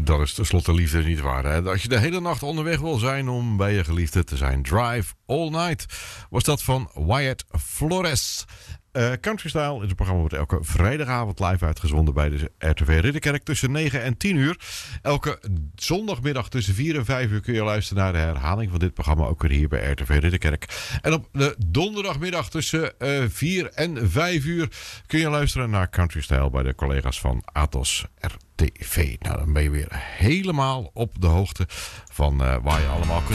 Dat is tenslotte liefde niet waar. Hè? Als je de hele nacht onderweg wil zijn om bij je geliefde te zijn. Drive All Night was dat van Wyatt Flores. Country Style is een programma wordt elke vrijdagavond live uitgezonden bij de RTV Ridderkerk tussen 9 en 10 uur. Elke zondagmiddag tussen 4 en 5 uur kun je luisteren naar de herhaling van dit programma ook weer hier bij RTV Ridderkerk. En op de donderdagmiddag tussen 4 en 5 uur kun je luisteren naar Country Style bij de collega's van Atos RTV. Nou, dan ben je weer helemaal op de hoogte van waar je allemaal kunt